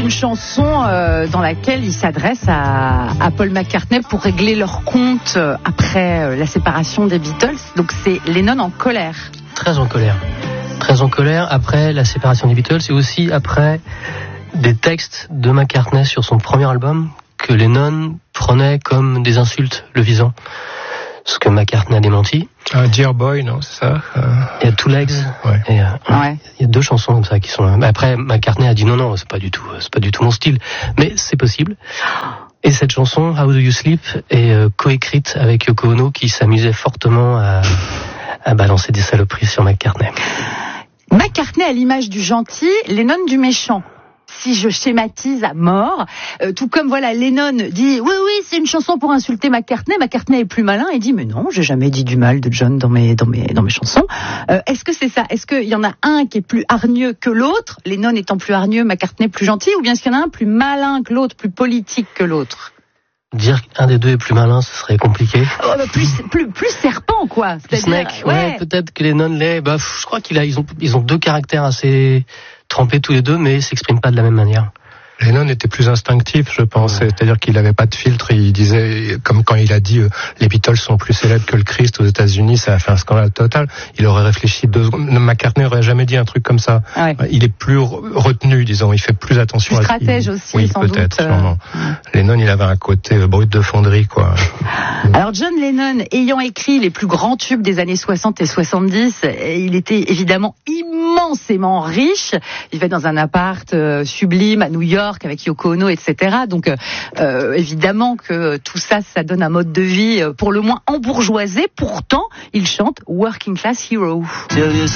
une chanson dans laquelle il s'adresse à Paul McCartney pour régler leur compte après la séparation des Beatles. Donc c'est Lennon en colère. Très en colère. Très en colère après la séparation des Beatles et aussi après des textes de McCartney sur son premier album que Lennon prenait comme des insultes le visant. Ce que McCartney a démenti. Dear Boy, non, c'est ça. Il y a Two Legs. Ouais. Et, il y a 2 chansons comme ça qui sont. Après, McCartney a dit non, c'est pas du tout mon style. Mais c'est possible. Et cette chanson, How Do You Sleep, est coécrite avec Yoko Ono, qui s'amusait fortement à balancer des saloperies sur McCartney. McCartney à l'image du gentil, Lennon du méchant. Si je schématise à mort, tout comme voilà Lennon dit oui c'est une chanson pour insulter McCartney est plus malin et dit mais non j'ai jamais dit du mal de John dans mes chansons. Est-ce que c'est ça? Est-ce qu'il y en a un qui est plus hargneux que l'autre, Lennon étant plus hargneux, McCartney plus gentil, ou bien est-ce qu'il y en a un plus malin que l'autre, plus politique que l'autre? Dire qu'un des deux est plus malin, ce serait compliqué. Plus serpent quoi. Snake, ouais, peut-être que Lennon l'est. Je crois ils ont 2 caractères assez trempés tous les deux, mais ils s'expriment pas de la même manière. Lennon était plus instinctif, je pense. Ouais. C'est-à-dire qu'il n'avait pas de filtre. Il disait, comme quand il a dit les Beatles sont plus célèbres que le Christ aux États-Unis, ça a fait un scandale total. Il aurait réfléchi 2 secondes. McCartney n'aurait jamais dit un truc comme ça. Ouais. Il est plus retenu, disons. Il fait plus attention. Plus stratège aussi, oui, sans peut-être, doute. Sûrement. Lennon, il avait un côté brut de fonderie, quoi. Alors John Lennon, ayant écrit les plus grands tubes des années 60 et 70, il était évidemment immensément riche. Il vivait dans un appart sublime à New York avec Yoko Ono, etc. Donc évidemment que tout ça, ça donne un mode de vie pour le moins embourgeoisé. Pourtant, il chante Working Class Hero.